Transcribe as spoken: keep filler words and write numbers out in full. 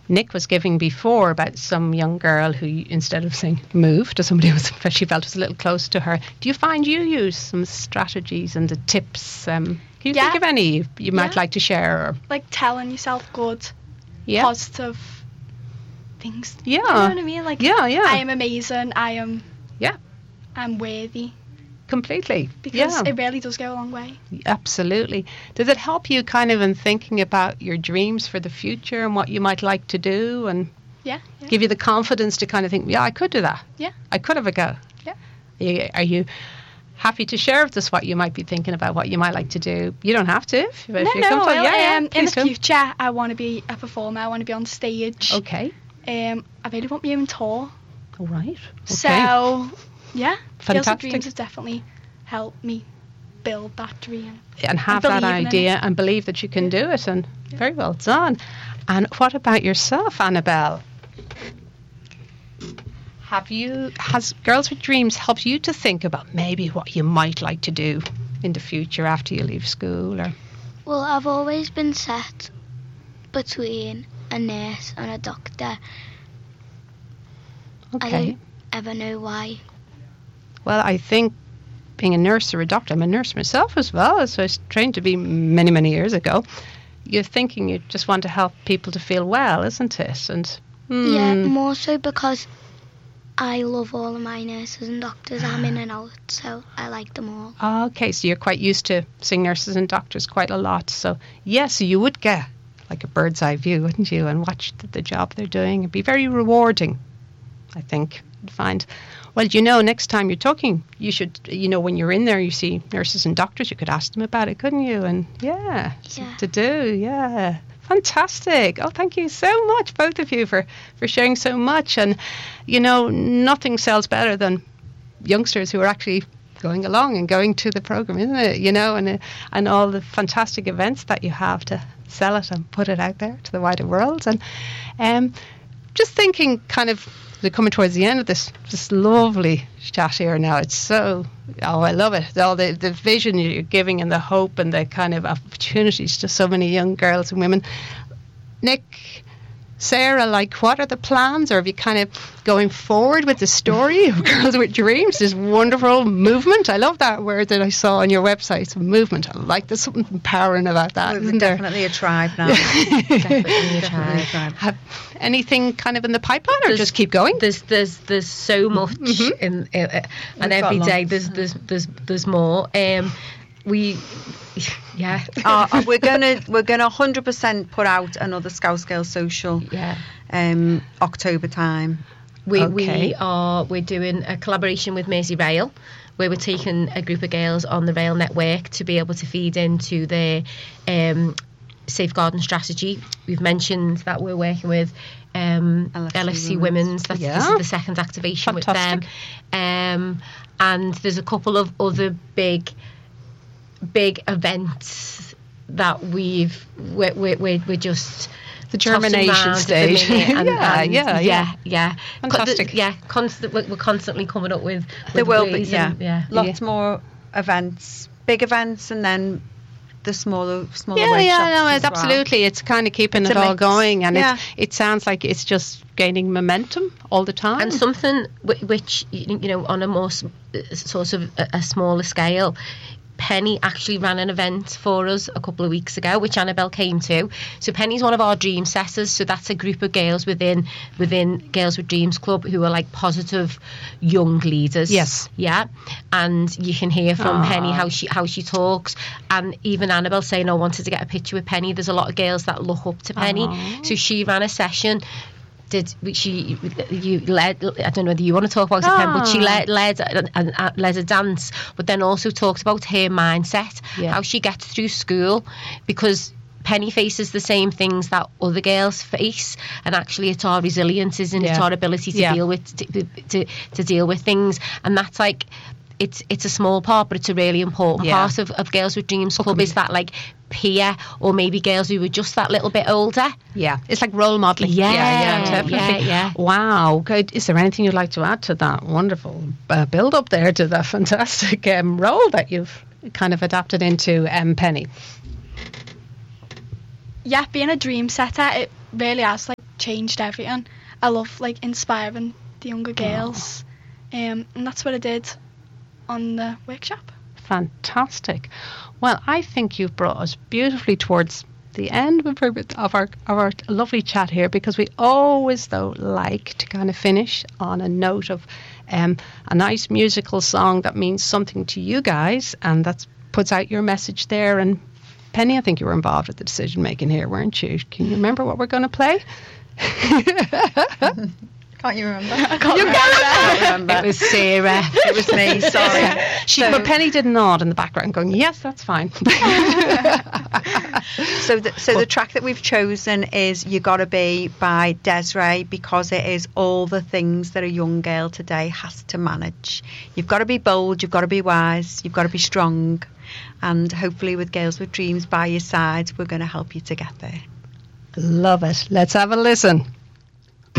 Nick was giving before about some young girl who, instead of saying move to somebody who was, she felt was a little close to her, do you find you use some strategies and the tips? Um, can you yeah. think of any you, you might yeah. like to share? Or? Like telling yourself good, yeah. positive things. Yeah. Do you know what I mean? Like, yeah, yeah. I am amazing. I am. Yeah. I'm worthy. Completely. Because yeah. it really does go a long way. Absolutely. Does it help you kind of in thinking about your dreams for the future and what you might like to do, and yeah, yeah. give you the confidence to kind of think, yeah, I could do that. Yeah. I could have a go. Yeah. Are you, are you happy to share with us what you might be thinking about, what you might like to do? You don't have to. If, no, if you're no, comfortable. well, yeah, um, yeah, in the do. future, I want to be a performer. I want to be on stage. Okay. Um, I really want my own tour. All right. Okay. So, yeah. Fantastic. Girls with Dreams has definitely helped me build that dream. And have and that idea and believe that you can yeah. do it. And yeah. very well done. And what about yourself, Annabelle? Have you, has Girls with Dreams helped you to think about maybe what you might like to do in the future after you leave school? Or Well, I've always been set between a nurse and a doctor. okay. I don't ever know why. Well, I think being a nurse or a doctor, I'm a nurse myself as well, so I was trained to be many, many years ago. You're thinking you just want to help people to feel well, isn't it? And hmm. Yeah, more so because I love all of my nurses and doctors. I'm in and out, so I like them all. Okay, so you're quite used to seeing nurses and doctors quite a lot. So, yes, so you would get like a bird's eye view, wouldn't you, and watch the, the job they're doing. It'd be very rewarding, I think, you'd find. Well, you know, next time you're talking, you should, you know, when you're in there, you see nurses and doctors, you could ask them about it, couldn't you? And, yeah, Yeah. to do, yeah. Fantastic. Oh, thank you so much, both of you, for, for sharing so much. And, you know, nothing sells better than youngsters who are actually going along and going to the program, isn't it? You know, and, uh, and all the fantastic events that you have to sell it and put it out there to the wider world. And um, just thinking kind of, we're coming towards the end of this this lovely chat here now. It's so, oh, I love it. All the, the vision you're giving and the hope and the kind of opportunities to so many young girls and women. Nick, Sarah, like, what are the plans? Or are you kind of going forward with the story of Girls with Dreams, this wonderful movement? I love that word that I saw on your website, movement. I like there's something empowering about that, We're isn't there? definitely a tribe now. Definitely a Definitely a tribe. tribe. Have anything kind of in the pipeline, or There's- just keep going? There's there's there's so much Mhm. in, in uh, and We've got every day lots. there's there's there's there's more. Um, we, yeah, uh, uh, we're gonna we're gonna one hundred percent put out another Scouse Girls social yeah. um October time. We Okay. we are we're doing a collaboration with Mersey Rail, where we're taking a group of girls on the rail network to be able to feed into their um, safeguarding strategy. We've mentioned that we're working with um, L F C L F C Women's. Women's. That's this Yeah. is the second activation with them. Fantastic. Um, and there's a couple of other big big events that we've we're we're, we're, we're just The tossing germination round at the stage. minute, and- Yeah, and yeah, yeah. yeah, yeah. Co- the- Fantastic. yeah, constant, we're we're constantly coming up with, There with will be, ways yeah. and- yeah. Lots more events, big events, and then the smaller smaller Yeah, workshops yeah, no, as it's well. absolutely. It's kind of keeping It's it a all mix. going, and Yeah. it's, it sounds like it's just gaining momentum all the time. And something whi- which, you you know, on a more s- sort of a, a smaller scale, Penny actually ran an event for us a couple of weeks ago, which Annabelle came to. So Penny's one of our dream setters. So that's a group of girls within within Girls with Dreams Club who are like positive young leaders. Yes. Yeah. And you can hear from Aw. Penny how she how she talks. And even Annabelle saying, I wanted to get a picture with Penny. There's a lot of girls that look up to Penny. Aw. So she ran a session. Did she? You led. I don't know whether you want to talk about it, Pen, but she Ah. led led a, a, led a dance, but then also talked about her mindset, Yeah. how she gets through school, because Penny faces the same things that other girls face, and actually it's our resilience, isn't it? Yeah. It's our ability to Yeah. deal with to, to to deal with things, and that's like. It's it's a small part, but it's a really important Yeah. part of, of Girls with Dreams Oh, Club. can Is that like peer, or maybe girls who were just that little bit older? Yeah, it's like role modelling. Yeah, yeah, definitely. yeah, yeah. Wow. Good. Is there anything you'd like to add to that wonderful uh, build up there to that fantastic um, role that you've kind of adapted into, um, Penny? Yeah, being a dream setter, it really has like changed everything. I love like inspiring the younger girls, um, and that's what I did on the workshop. Fantastic. Well, I think you've brought us beautifully towards the end of our, of our of our lovely chat here, because we always though like to kind of finish on a note of um, a nice musical song that means something to you guys, and that puts out your message there. And Penny, I think you were involved with the decision making here, weren't you? Can you remember what we're going to play? Can't you remember? I can't You remember. can't remember. It was Sarah. It was me, sorry. She, So- but Penny did nod in the background, going, "Yes, that's fine." So, the, so the track that we've chosen is "You Gotta Be" by Desiree, because it is all the things that a young girl today has to manage. You've got to be bold, you've got to be wise, you've got to be strong, and hopefully with Girls with Dreams by your side, we're going to help you to get there. Love it. Let's have a listen.